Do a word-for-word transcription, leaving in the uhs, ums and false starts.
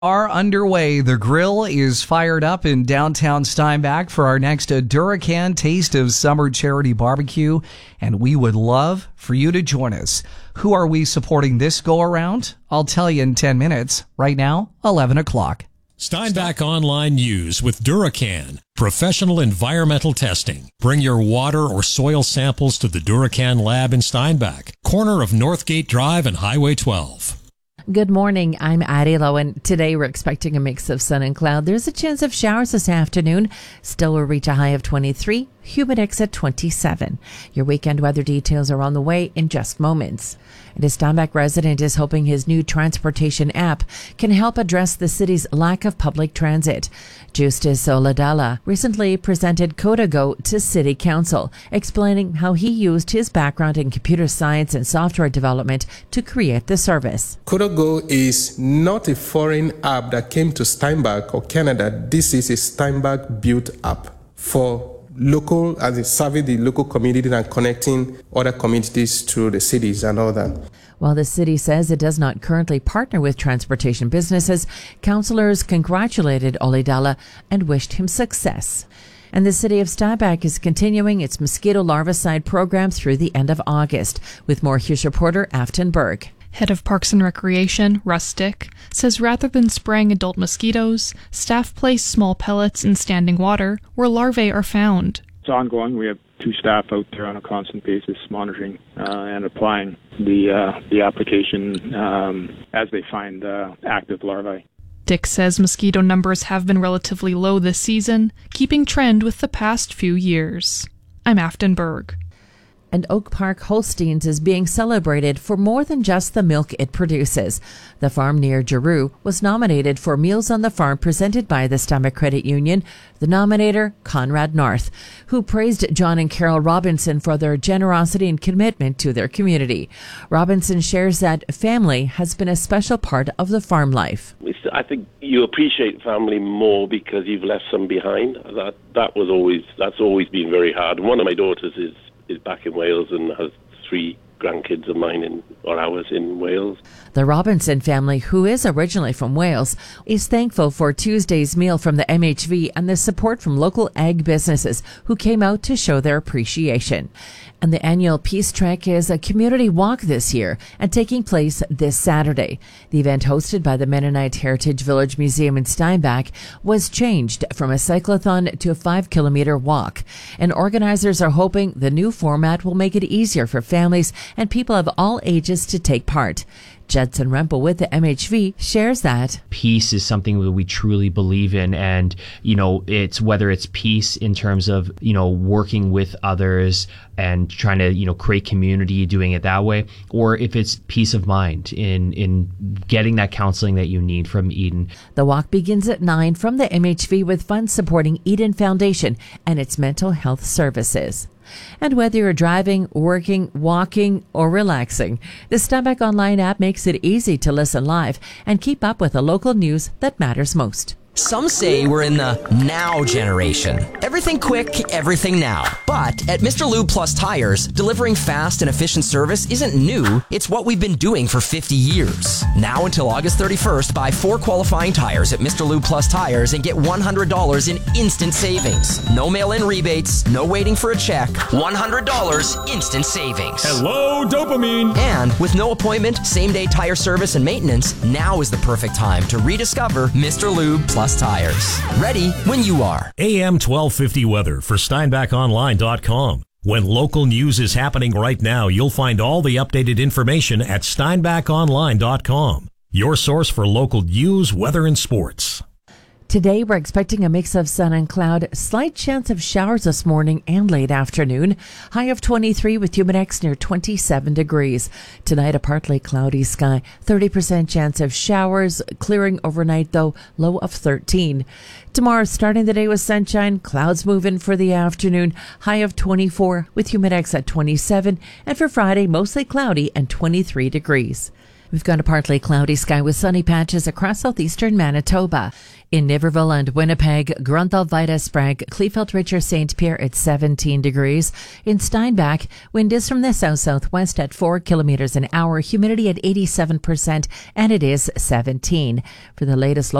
Are underway. The grill is fired up in downtown Steinbach for our next Duracan Taste of Summer charity barbecue, and we would love for you to join us. Who are we supporting this go around? I'll tell you in ten minutes. Right now, eleven o'clock. Steinbach Online News with Duracan. Professional environmental testing. Bring your water or soil samples to the Duracan lab in Steinbach, corner of Northgate Drive and Highway twelve. Good morning. I'm Addie Lowen. Today we're expecting a mix of sun and cloud. There's a chance of showers this afternoon. Still will reach a high of twenty-three. Humidex at twenty-seven. Your weekend weather details are on the way in just moments. And a Steinbach resident is hoping his new transportation app can help address the city's lack of public transit. Justice Oladala recently presented Codago to City Council, explaining how he used his background in computer science and software development to create the service. Codago is not a foreign app that came to Steinbach or Canada. This is a Steinbach-built app for local, as in serving the local community and connecting other communities to the cities and all that. While the city says it does not currently partner with transportation businesses, councillors congratulated Oladala and wished him success. And the city of Steinbach is continuing its mosquito larvicide program through the end of August. With more, here's reporter Afton Berg. Head of Parks and Recreation, Russ Dick, says rather than spraying adult mosquitoes, staff place small pellets in standing water where larvae are found. It's ongoing. We have two staff out there on a constant basis monitoring uh, and applying the uh, the application um, as they find uh, active larvae. Dick says mosquito numbers have been relatively low this season, keeping trend with the past few years. I'm Afton Berg. And Oak Park Holsteins is being celebrated for more than just the milk it produces. The farm near Giroux was nominated for Meals on the Farm presented by the Steinbach Credit Union. The nominator, Conrad North, who praised John and Carol Robinson for their generosity and commitment to their community. Robinson shares that family has been a special part of the farm life. I think you appreciate family more because you've left some behind. That that was always that's always been very hard. And one of my daughters is is back in Wales and has three grandkids of mine in, or ours in Wales. The Robinson family, who is originally from Wales, is thankful for Tuesday's meal from the M H V and the support from local ag businesses who came out to show their appreciation. And the annual Peace Trek is a community walk this year and taking place this Saturday. The event, hosted by the Mennonite Heritage Village Museum in Steinbach, was changed from a cyclothon to a five-kilometer walk. And organizers are hoping the new format will make it easier for families and people of all ages to take part. Judson Rempel with the M H V shares that peace is something that we truly believe in, and you know, it's whether it's peace in terms of, you know, working with others and trying to, you know, create community, doing it that way, or if it's peace of mind in in getting that counseling that you need from Eden. The walk begins at nine from the M H V with funds supporting Eden Foundation and its mental health services. And whether you're driving, working, walking, or relaxing, the Steinbach Online app makes it easy to listen live and keep up with the local news that matters most. Some say we're in the now generation. Everything quick, everything now. But at Mister Lube Plus Tires, delivering fast and efficient service isn't new. It's what we've been doing for fifty years. Now until August thirty-first, buy four qualifying tires at Mister Lube Plus Tires and get one hundred dollars in instant savings. No mail-in rebates, no waiting for a check. one hundred dollars instant savings. Hello, dopamine! And with no appointment, same-day tire service and maintenance, now is the perfect time to rediscover Mister Lube Plus Tires. Ready when you are. A M twelve fifty weather for Steinbach Online dot com. When local news is happening right now, you'll find all the updated information at Steinbach Online dot com. Your source for local news, weather, and sports. Today, we're expecting a mix of sun and cloud, slight chance of showers this morning and late afternoon. High of twenty-three with humidex near twenty-seven degrees. Tonight, a partly cloudy sky, thirty percent chance of showers, clearing overnight though, low of thirteen. Tomorrow, starting the day with sunshine, clouds move in for the afternoon, high of twenty-four with humidex at twenty-seven. And for Friday, mostly cloudy and twenty-three degrees. We've got a partly cloudy sky with sunny patches across southeastern Manitoba. In Niverville and Winnipeg, Grunthal, Vida, Sprague, Kleefeld, Richard, Saint Pierre at seventeen degrees. In Steinbach, wind is from the south-southwest at four kilometers an hour, humidity at eighty-seven percent, and it is seventeen. For the latest